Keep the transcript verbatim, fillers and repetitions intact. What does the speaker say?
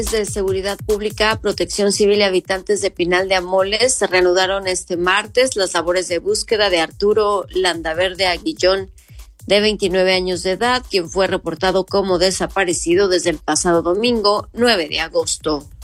De Seguridad Pública, Protección Civil y habitantes de Pinal de Amoles se reanudaron este martes las labores de búsqueda de Arturo Landaverde Aguillón, de veintinueve años de edad, quien fue reportado como desaparecido desde el pasado domingo nueve de agosto.